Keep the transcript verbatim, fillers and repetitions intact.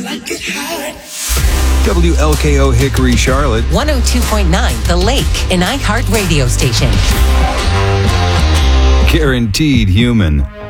W L K O Hickory, Charlotte. one oh two point nine The Lake, an iHeart radio station. Guaranteed human.